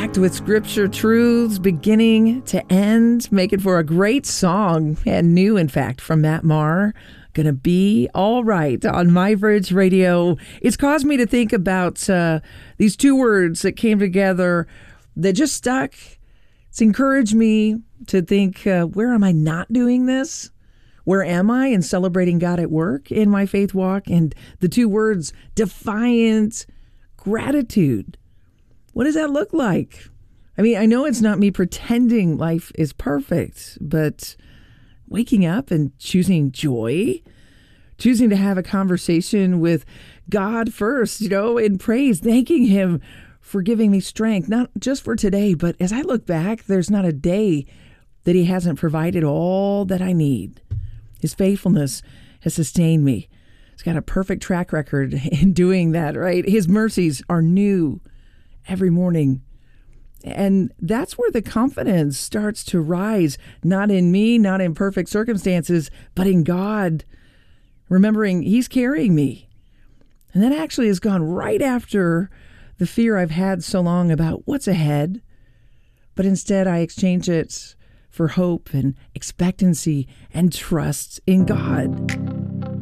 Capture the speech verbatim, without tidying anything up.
packed with scripture truths beginning to end, making for a great song, and new, in fact, from Matt Maher. Gonna be all right on My Bridge Radio. It's caused me to think about uh, these two words that came together that just stuck. It's encouraged me to think, uh, where am I not doing this? Where am I in celebrating God at work in my faith walk? And the two words, defiant gratitude. What does that look like? I mean, I know it's not me pretending life is perfect, but waking up and choosing joy, choosing to have a conversation with God first, you know, in praise, thanking Him for giving me strength, not just for today, but as I look back, there's not a day that He hasn't provided all that I need. His faithfulness has sustained me. He's got a perfect track record in doing that, right? His mercies are new every morning. And that's where the confidence starts to rise, not in me, not in perfect circumstances, but in God, remembering He's carrying me. And that actually has gone right after the fear I've had so long about what's ahead. But instead, I exchange it for hope and expectancy and trust in God.